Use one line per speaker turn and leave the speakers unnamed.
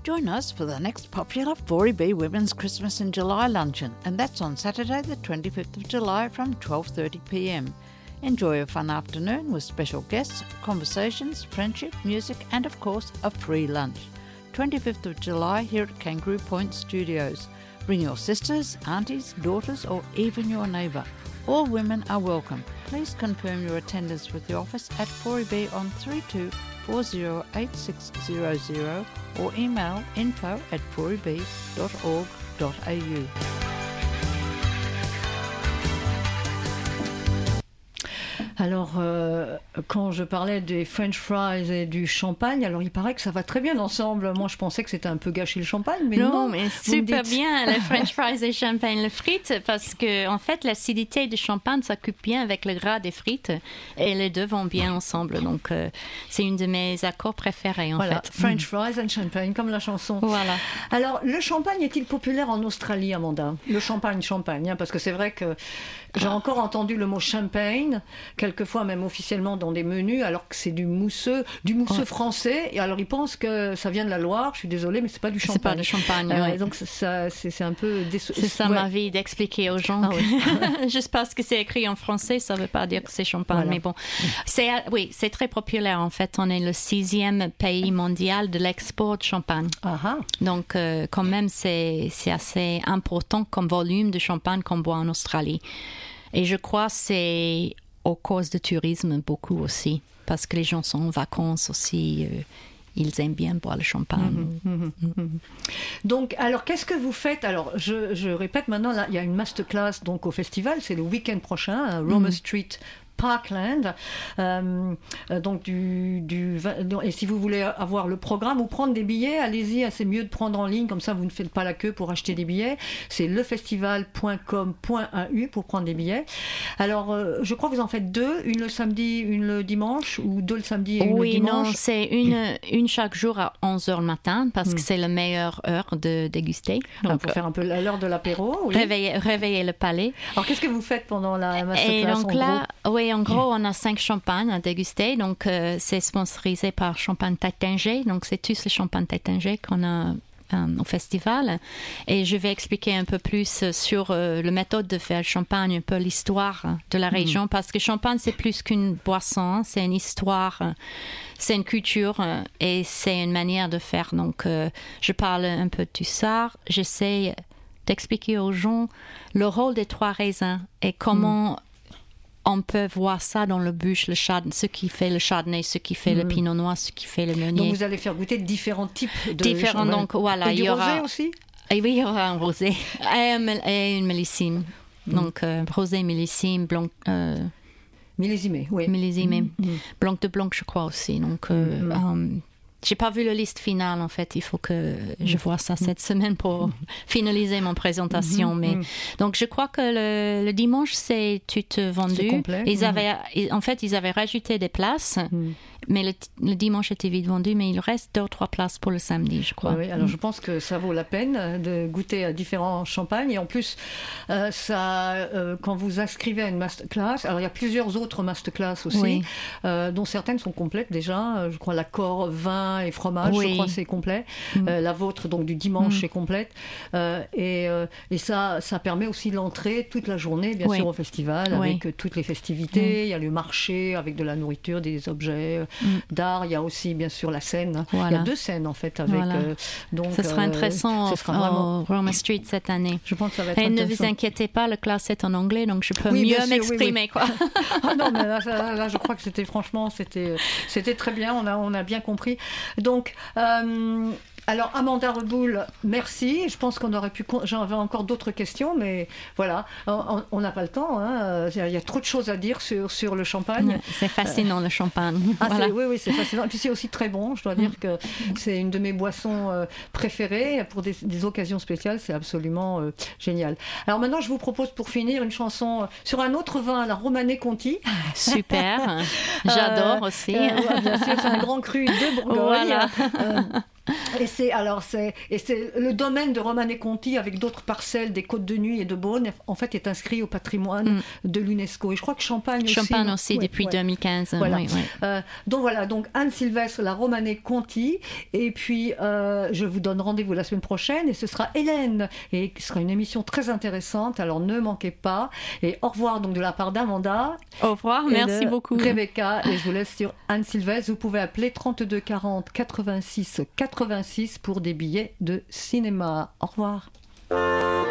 Join us for the next popular 4EB Women's Christmas in July luncheon, and that's on Saturday the 25th of July from 12:30pm. Enjoy a fun afternoon with special guests, conversations, friendship, music and of course a free lunch. 25th of July here at Kangaroo Point Studios. Bring your sisters, aunties, daughters or even your neighbour. All women are welcome. Please confirm your attendance with the office at 4EB on 32408600 or email info@4eb.org.au.
Alors, quand je parlais des French fries et du champagne, alors il paraît que ça va très bien ensemble. Moi, je pensais que c'était un peu gâché le champagne, mais non.
Mais super bien, les French fries et champagne, les frites, parce que en fait, l'acidité du champagne s'occupe bien avec le gras des frites et les deux vont bien ensemble. Donc, c'est une de mes accords préférés, en fait.
French fries and champagne, comme la chanson.
Voilà.
Alors, le champagne est-il populaire en Australie, Amanda ? Le champagne, hein, parce que c'est vrai que j'ai encore entendu le mot champagne, quelquefois même officiellement dans des menus, alors que c'est du mousseux français. Et alors ils pensent que ça vient de la Loire. Je suis désolée, mais c'est pas du champagne.
C'est pas du champagne. Ouais.
Donc ça, c'est un peu
c'est ça ma vie d'expliquer aux gens. Juste parce que c'est écrit en français, ça veut pas dire que c'est champagne. Voilà. Mais bon, c'est très populaire en fait. On est le 6e pays mondial de l'export de champagne. Donc quand même c'est assez important comme volume de champagne qu'on boit en Australie. Et je crois que c'est aux causes du tourisme beaucoup aussi, parce que les gens sont en vacances aussi, ils aiment bien boire le champagne.
Donc, alors, qu'est-ce que vous faites ? Alors, je répète maintenant, là, il y a une masterclass donc, au festival, c'est le week-end prochain, à Roma Street Parkland, donc et si vous voulez avoir le programme ou prendre des billets, allez-y, c'est mieux de prendre en ligne, comme ça vous ne faites pas la queue pour acheter des billets, c'est lefestival.com.au pour prendre des billets. Alors je crois que vous en faites 2, une le samedi, une le dimanche, ou 2 le samedi et une le dimanche.
Non, c'est une chaque jour à 11h le matin, parce que c'est la meilleure heure de déguster.
Donc, pour faire un peu l'heure de l'apéro. Oui.
Réveiller le palais.
Alors qu'est-ce que vous faites pendant la masterclass?
Et donc en gros, on a 5 champagnes à déguster. Donc, c'est sponsorisé par Champagne Taittinger. Donc, c'est tous les champagnes Taittinger qu'on a au festival. Et je vais expliquer un peu plus sur la méthode de faire le champagne, un peu l'histoire de la région. Parce que champagne, c'est plus qu'une boisson. C'est une histoire, c'est une culture et c'est une manière de faire. Donc, je parle un peu de tout ça. J'essaie d'expliquer aux gens le rôle des 3 raisins et comment on peut voir ça dans le bûche, ce qui fait le chardonnay, ce qui fait le pinot noir, ce qui fait le meunier.
Donc vous allez faire goûter différents types de champagne.
Donc voilà,
et il y aura rosé aussi.
Et oui, il y aura un rosé et une millésime. Donc rosé, millésime, blanc.
Millésimé, oui.
Millésimé. Blanc de blanc, je crois aussi. Donc j'ai pas vu la liste finale en fait. Il faut que je vois ça cette semaine pour finaliser mon présentation. Mais donc je crois que le dimanche c'est tout vendu.
C'est complet.
Ils avaient rajouté des places, mais le dimanche était vite vendu. Mais il reste 2 ou 3 places pour le samedi, je crois.
Oui, alors je pense que ça vaut la peine de goûter à différents champagnes. Et en plus, quand vous inscrivez à une masterclass, alors il y a plusieurs autres masterclass aussi, dont certaines sont complètes déjà. Je crois l'accord vin et fromage, je crois que c'est complet. La vôtre, donc du dimanche, est complète. Et ça permet aussi l'entrée toute la journée, bien sûr, au festival, avec toutes les festivités. Il y a le marché avec de la nourriture, des objets d'art. Il y a aussi, bien sûr, la scène. Il y a 2 scènes, en fait. Avec, donc,
ce sera intéressant au Roma Street cette année.
Je pense que ça va être
intéressant.
Ne
vous inquiétez pas, le classe est en anglais, donc je peux mieux m'exprimer. Quoi.
Non, mais là, je crois que c'était très bien. On a bien compris. Donc, alors Amanda Reboul, merci. Je pense qu'on aurait pu. J'avais encore d'autres questions, mais voilà, on n'a pas le temps. Hein. Il y a trop de choses à dire sur le champagne.
C'est fascinant le champagne.
Oui, c'est fascinant. Et puis c'est aussi très bon. Je dois dire que c'est une de mes boissons préférées pour des occasions spéciales. C'est absolument génial. Alors maintenant, je vous propose pour finir une chanson sur un autre vin, la Romanée Conti.
Super. J'adore aussi.
Bien sûr, c'est un grand cru de Bourgogne.
Voilà.
Et c'est le domaine de Romanée Conti avec d'autres parcelles des Côtes de Nuits et de Beaune, en fait, est inscrit au patrimoine de l'UNESCO. Et je crois que Champagne aussi.
Depuis 2015.
Voilà. Donc Anne-Sylvestre, la Romanée Conti. Et puis, je vous donne rendez-vous la semaine prochaine et ce sera Hélène. Et ce sera une émission très intéressante, alors ne manquez pas. Et au revoir donc de la part d'Amanda.
Au revoir, merci beaucoup.
Rebecca, et je vous laisse sur Anne-Sylvestre. Vous pouvez appeler 32 40 86 86 pour des billets de cinéma. Au revoir.